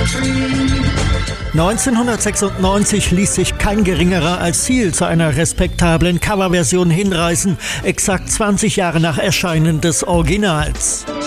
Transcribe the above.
1996 ließ sich kein geringerer als Seal zu einer respektablen Coverversion hinreißen, exakt 20 Jahre nach Erscheinen des Originals.